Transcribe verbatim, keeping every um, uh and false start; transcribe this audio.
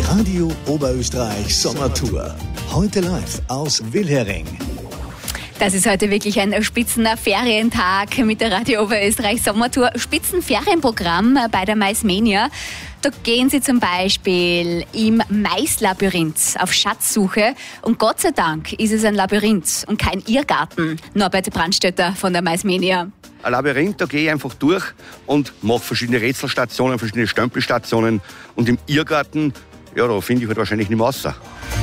Radio Oberösterreich Sommertour. Heute live aus Wilhering. Das ist heute wirklich ein Spitzenferientag mit der Radio Oberösterreich Sommertour. Spitzenferienprogramm bei der Maismania. Da gehen Sie zum Beispiel im Maislabyrinth auf Schatzsuche. Und Gott sei Dank ist es ein Labyrinth und kein Irrgarten. Norbert Brandstätter von der Maismania. Ein Labyrinth, da gehe ich einfach durch und mache verschiedene Rätselstationen, verschiedene Stempelstationen. Und im Irrgarten, ja, da finde ich halt wahrscheinlich nicht mehr raus.